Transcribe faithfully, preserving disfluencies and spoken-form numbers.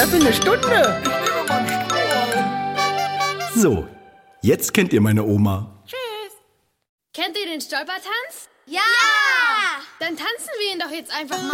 für eine Stunde. Ich nehme mal einen Strohhalm. So, jetzt kennt ihr meine Oma. Kennt ihr den Stolpertanz? Ja! Dann tanzen wir ihn doch jetzt einfach mal.